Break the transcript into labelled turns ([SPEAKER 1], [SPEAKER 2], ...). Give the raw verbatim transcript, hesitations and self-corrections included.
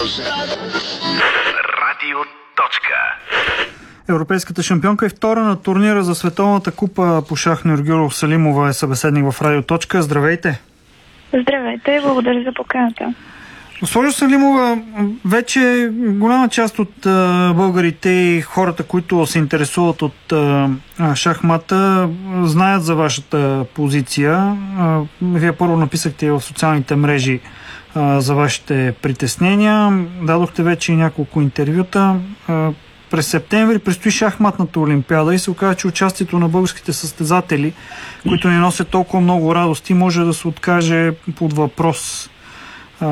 [SPEAKER 1] Радио.
[SPEAKER 2] Европейската шампионка и втора на турнира за Световната купа по шах Нургюл Салимова е събеседник в Радио. Здравейте!
[SPEAKER 3] Здравейте, благодаря за поканата.
[SPEAKER 2] Госпожо Салимова, вече голяма част от а, българите и хората, които се интересуват от а, шахмата, знаят за вашата позиция. А, вие първо написахте в социалните мрежи а, за вашите притеснения. Дадохте вече и няколко интервюта. А, през септември предстои шахматната олимпиада и се оказа, че участието на българските състезатели, които ни носят толкова много радости, може да се откаже под въпрос.